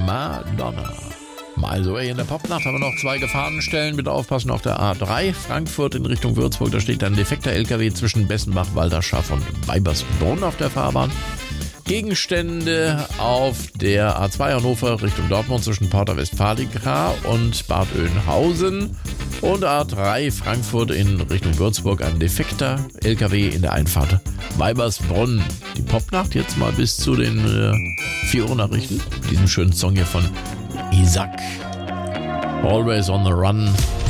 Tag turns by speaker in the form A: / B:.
A: Madonna. Also in der Popnacht haben wir noch 2 Gefahrenstellen. Bitte aufpassen auf der A3. Frankfurt in Richtung Würzburg. Da steht ein defekter LKW zwischen Bessenbach, Walderschaff und Weibersbrunn auf der Fahrbahn. Gegenstände auf der A2 Hannover Richtung Dortmund zwischen Porta Westfalica und Bad Oeynhausen. Und A3 Frankfurt in Richtung Würzburg ein defekter LKW in der Einfahrt Weibersbrunn. Die Popnacht jetzt mal bis zu den 4 Uhr Nachrichten. Diesen schönen Song hier von Isaac. Always on the Run.